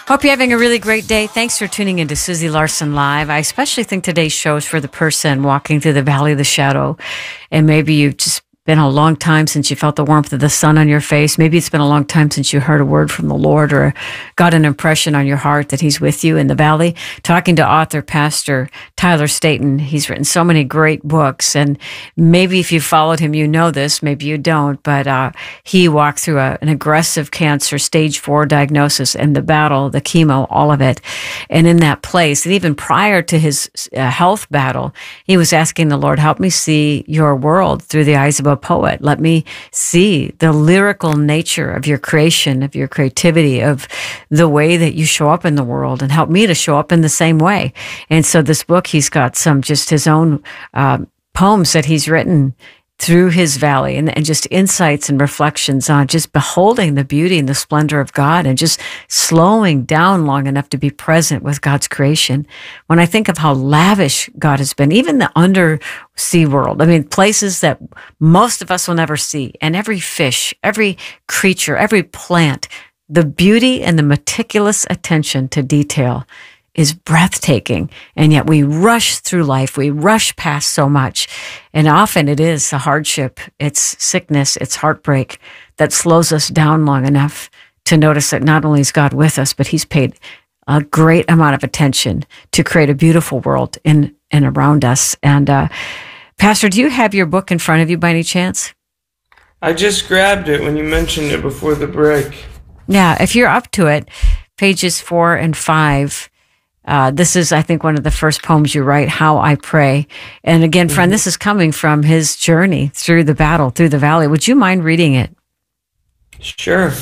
Hope you're having a really great day. Thanks for tuning into Susie Larson Live. I especially think today's show is for the person walking through the valley of the shadow. And maybe you've just been a long time since you felt the warmth of the sun on your face. Maybe it's been a long time since you heard a word from the Lord or got an impression on your heart that he's with you in the valley. Talking to author, pastor Tyler Staton. He's written so many great books. And maybe if you followed him, you know this, maybe you don't, but he walked through an aggressive cancer, stage 4 diagnosis, and the battle, the chemo, all of it. And in that place, and even prior to his health battle, he was asking the Lord, help me see your world through the eyes of a poet. Let me see the lyrical nature of your creation, of your creativity, of the way that you show up in the world, and help me to show up in the same way. And so this book, he's got some just his own poems that he's written through his valley, and just insights and reflections on just beholding the beauty and the splendor of God and just slowing down long enough to be present with God's creation. When I think of how lavish God has been, even the undersea world, I mean, places that most of us will never see, and every fish, every creature, every plant, the beauty and the meticulous attention to detail is breathtaking. And yet we rush through life. We rush past so much. And often it is a hardship. It's sickness. It's heartbreak that slows us down long enough to notice that not only is God with us, but he's paid a great amount of attention to create a beautiful world in and around us. And Pastor, do you have your book in front of you by any chance? I just grabbed it when you mentioned it before the break. Yeah, if you're up to it, pages 4 and 5. This is, I think, one of the first poems you write, How I Pray. And again, friend, this is coming from his journey through the battle, through the valley. Would you mind reading it? Sure.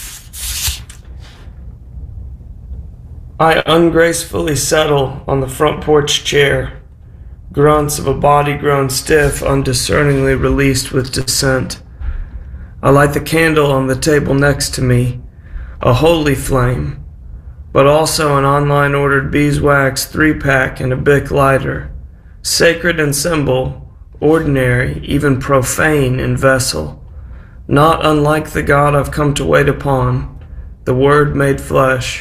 I ungracefully settle on the front porch chair, grunts of a body grown stiff, undiscerningly released with dissent. I light the candle on the table next to me, a holy flame, but also an online ordered beeswax 3-pack and a Bic lighter, sacred in symbol, ordinary, even profane in vessel, not unlike the God I've come to wait upon, the Word made flesh.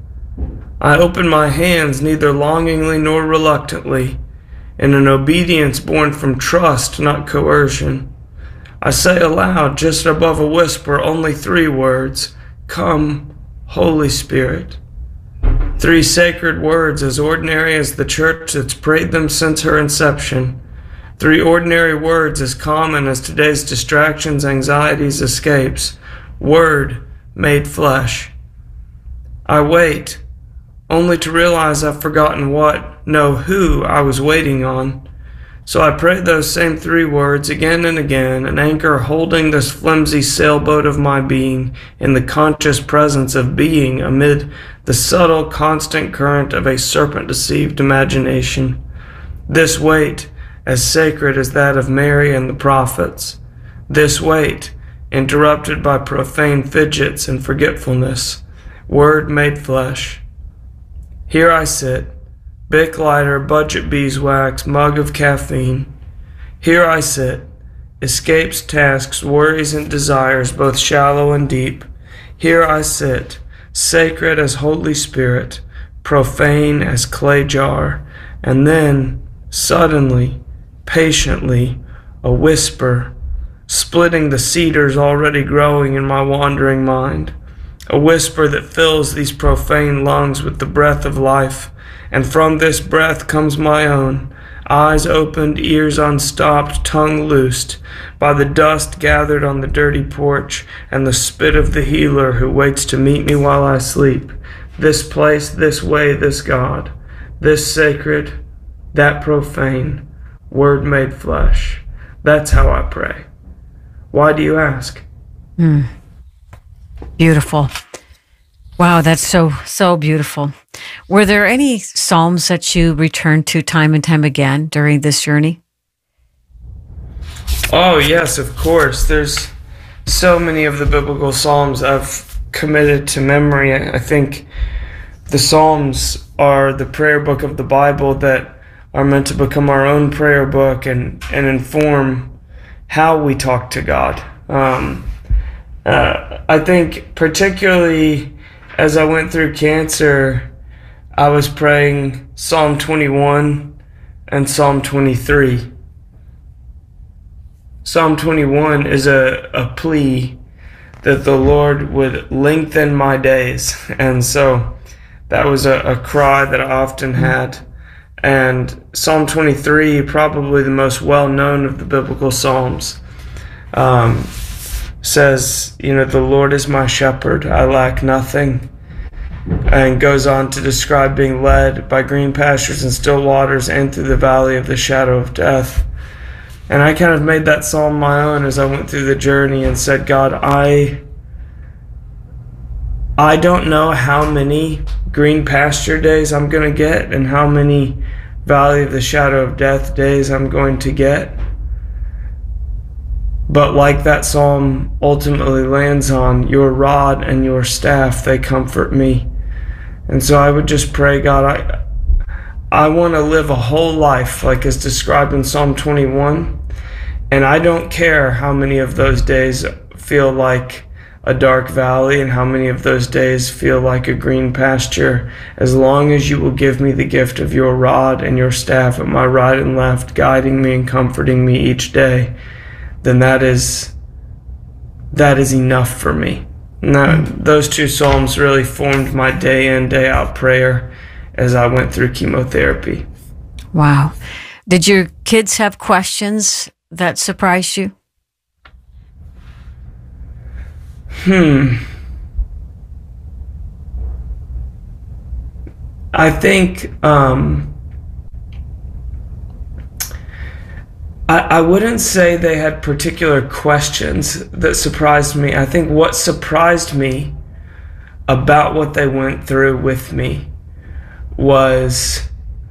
I open my hands neither longingly nor reluctantly, in an obedience born from trust, not coercion. I say aloud, just above a whisper, only 3 words, Come, Holy Spirit. 3 sacred words, as ordinary as the church that's prayed them since her inception. 3 ordinary words, as common as today's distractions, anxieties, escapes. Word made flesh. I wait, only to realize I've forgotten what, no, who I was waiting on. So I pray those same 3 words again and again, an anchor holding this flimsy sailboat of my being in the conscious presence of being amid the subtle, constant current of a serpent-deceived imagination. This weight, as sacred as that of Mary and the prophets. This weight, interrupted by profane fidgets and forgetfulness. Word made flesh. Here I sit, Bic lighter, budget beeswax, mug of caffeine. Here I sit, escapes, tasks, worries, and desires, both shallow and deep. Here I sit, sacred as Holy Spirit, profane as clay jar, and then, suddenly, patiently, a whisper, splitting the cedars already growing in my wandering mind. A whisper that fills these profane lungs with the breath of life, and from this breath comes my own, eyes opened, ears unstopped, tongue loosed, by the dust gathered on the dirty porch, and the spit of the healer who waits to meet me while I sleep. This place, this way, this God, this sacred, that profane, Word made flesh. That's how I pray. Why do you ask? Beautiful. Wow, that's so beautiful. Were there any Psalms that you returned to time and time again during this journey? Oh, yes, of course. There's so many of the biblical Psalms I've committed to memory. I think the Psalms are the prayer book of the Bible that are meant to become our own prayer book and inform how we talk to God. I think particularly as I went through cancer, I was praying Psalm 21 and Psalm 23. Psalm 21 is a plea that the Lord would lengthen my days. And so that was a cry that I often had. And Psalm 23, probably the most well-known of the biblical Psalms, says, the Lord is my shepherd, I lack nothing. And goes on to describe being led by green pastures and still waters and through the valley of the shadow of death. And I kind of made that psalm my own as I went through the journey and said, God, I don't know how many green pasture days I'm going to get and how many valley of the shadow of death days I'm going to get. But like that psalm ultimately lands on, your rod and your staff, they comfort me. And so I would just pray, God, I want to live a whole life like is described in Psalm 21. And I don't care how many of those days feel like a dark valley and how many of those days feel like a green pasture. As long as you will give me the gift of your rod and your staff at my right and left, guiding me and comforting me each day, then that is enough for me. Now, those two psalms really formed my day in, day out prayer as I went through chemotherapy. Wow. Did your kids have questions that surprised you? I think I wouldn't say they had particular questions that surprised me. I think what surprised me about what they went through with me was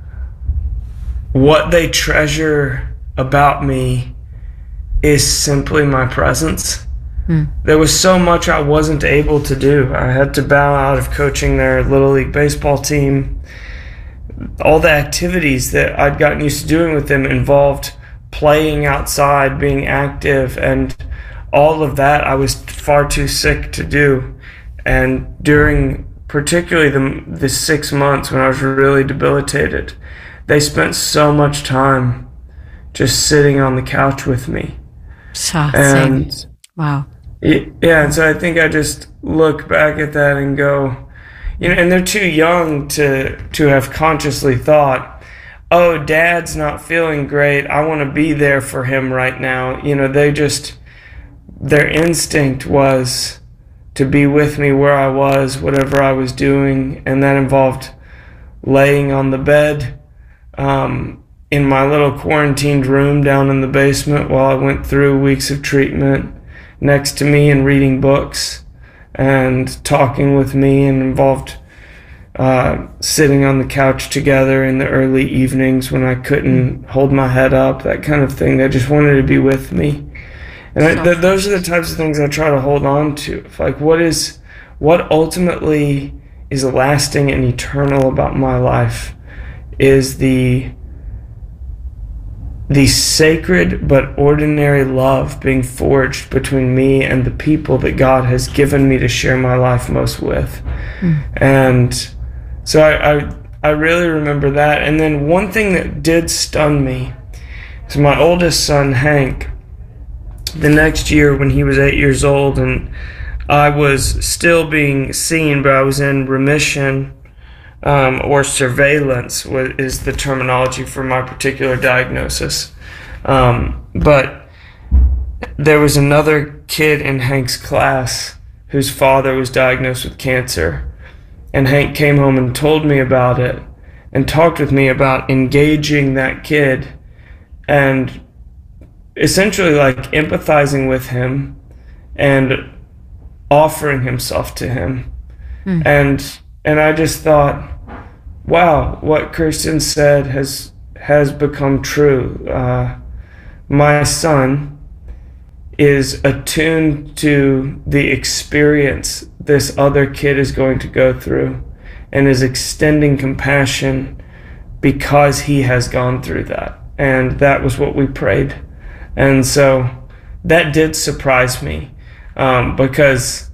what they treasure about me is simply my presence. There was so much I wasn't able to do. I had to bow out of coaching their Little League baseball team. All the activities that I'd gotten used to doing with them involved playing outside, being active, and all of that I was far too sick to do. And during particularly the 6 months when I was really debilitated, they spent so much time just sitting on the couch with me. And wow. Yeah, and so I think I just look back at that and go, and they're too young to have consciously thought, oh, Dad's not feeling great, I want to be there for him right now. Their instinct was to be with me where I was, whatever I was doing, and that involved laying on the bed in my little quarantined room down in the basement while I went through weeks of treatment, next to me and reading books and talking with me, and involved sitting on the couch together in the early evenings when I couldn't hold my head up, that kind of thing. They just wanted to be with me. And those are the types of things I try to hold on to. Like, what ultimately is lasting and eternal about my life is the sacred but ordinary love being forged between me and the people that God has given me to share my life most with. And so I really remember that. And then one thing that did stun me is my oldest son, Hank, the next year when he was 8 years old and I was still being seen, but I was in remission, or surveillance is the terminology for my particular diagnosis. But there was another kid in Hank's class whose father was diagnosed with cancer. And Hank came home and told me about it and talked with me about engaging that kid and essentially like empathizing with him and offering himself to him. And I just thought, wow, what Kirsten said has become true. My son is attuned to the experience this other kid is going to go through and is extending compassion because he has gone through that. And that was what we prayed. And so that did surprise me, because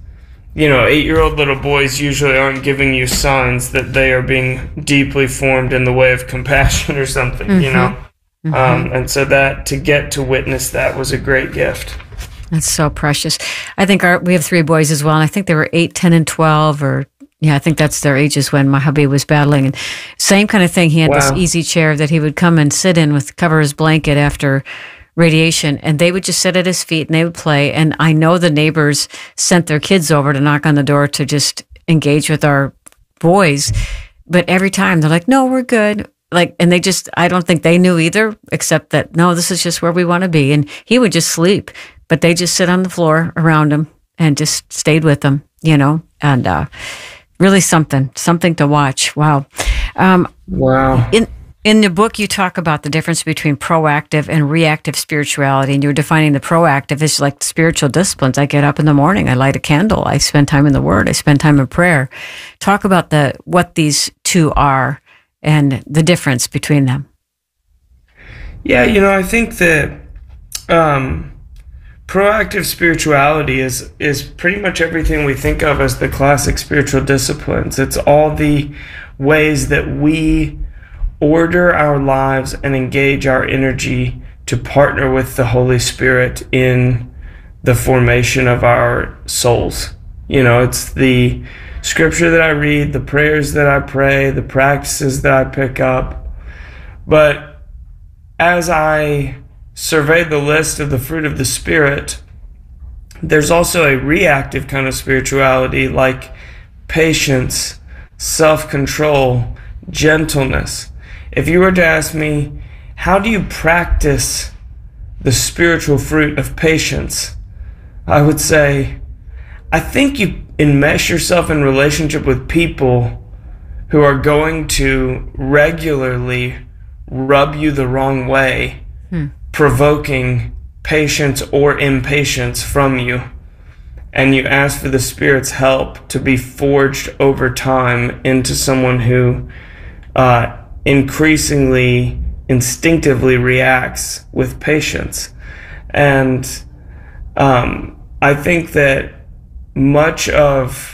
8-year-old little boys usually aren't giving you signs that they are being deeply formed in the way of compassion or something, and so that to get to witness that was a great gift. That's so precious. I think we have 3 boys as well, and I think they were 8, 10, and 12, I think that's their ages when my hubby was battling. And same kind of thing. He had this easy chair that he would come and sit in cover his blanket after radiation, and they would just sit at his feet and they would play. And I know the neighbors sent their kids over to knock on the door to just engage with our boys. But every time they're like, no, we're good. And I don't think they knew either, except that, no, this is just where we want to be. And he would just sleep, but they just sit on the floor around him and just stayed with him, and really something to watch. Wow. Wow. In the book, you talk about the difference between proactive and reactive spirituality, and you're defining the proactive as like spiritual disciplines. I get up in the morning, I light a candle, I spend time in the Word, I spend time in prayer. Talk about what these two are and the difference between them. Yeah, I think that proactive spirituality is pretty much everything we think of as the classic spiritual disciplines. It's all the ways that we order our lives and engage our energy to partner with the Holy Spirit in the formation of our souls. It's the scripture that I read, the prayers that I pray, the practices that I pick up. But as I survey the list of the fruit of the Spirit, there's also a reactive kind of spirituality like patience, self-control, gentleness. If you were to ask me, how do you practice the spiritual fruit of patience? I would say, I think you enmesh yourself in relationship with people who are going to regularly rub you the wrong way, provoking patience or impatience from you. And you ask for the Spirit's help to be forged over time into someone who increasingly instinctively reacts with patience. And I think that much of,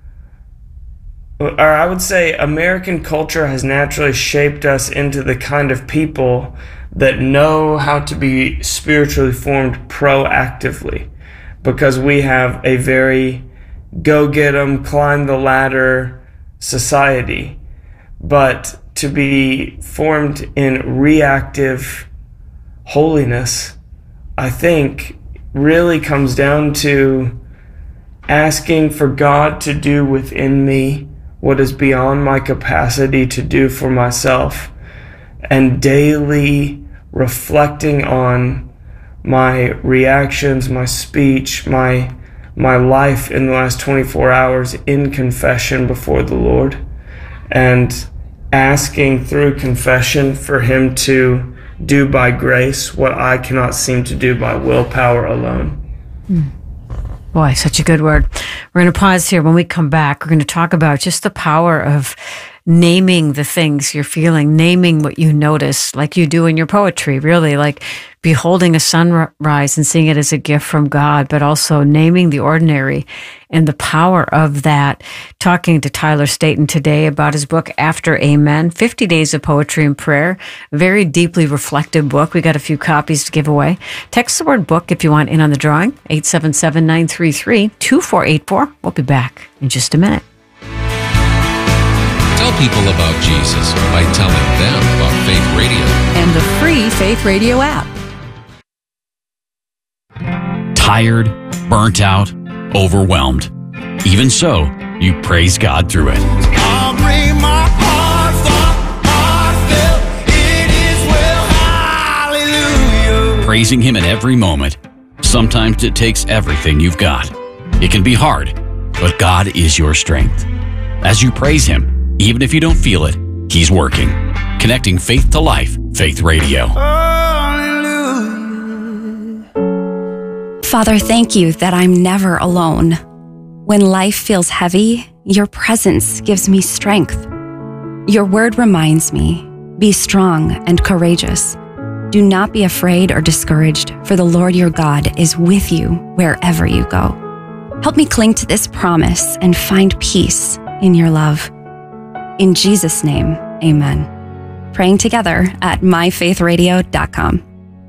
or I would say American culture has naturally shaped us into the kind of people that know how to be spiritually formed proactively, because we have a very go get 'em, climb the ladder society. But to be formed in reactive holiness, I think, really comes down to asking for God to do within me what is beyond my capacity to do for myself, and daily reflecting on my reactions, my speech, my life in the last 24 hours in confession before the Lord, and asking through confession for Him to do by grace what I cannot seem to do by willpower alone. Boy, such a good word. We're going to pause here. When we come back, we're going to talk about just the power of naming the things you're feeling, naming what you notice, like you do in your poetry, really, like beholding a sunrise and seeing it as a gift from God, but also naming the ordinary and the power of that. Talking to Tyler Staton today about his book, After Amen, 50 Days of Poetry and Prayer, a very deeply reflective book. We got a few copies to give away. Text the word book if you want in on the drawing, 877-933-2484. We'll be back in just a minute. Tell people about Jesus by telling them about Faith Radio and the free Faith Radio app. Tired, burnt out, overwhelmed. Even so, you praise God through it. I'll bring my heartfelt, it is well, hallelujah. Praising Him in every moment. Sometimes it takes everything you've got. It can be hard, but God is your strength. As you praise Him, even if you don't feel it, He's working. Connecting faith to life, Faith Radio. Father, thank you that I'm never alone. When life feels heavy, your presence gives me strength. Your word reminds me, be strong and courageous. Do not be afraid or discouraged, for the Lord your God is with you wherever you go. Help me cling to this promise and find peace in your love. In Jesus' name, amen. Praying together at myfaithradio.com.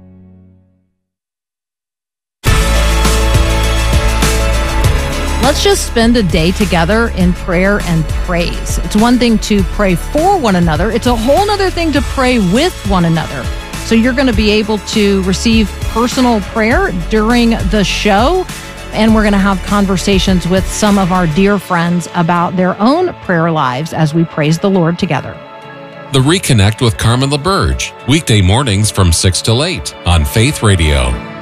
Let's just spend a day together in prayer and praise. It's one thing to pray for one another. It's a whole other thing to pray with one another. So you're going to be able to receive personal prayer during the show. And we're going to have conversations with some of our dear friends about their own prayer lives as we praise the Lord together. The Reconnect with Carmen LaBerge, weekday mornings from 6 till 8 on Faith Radio.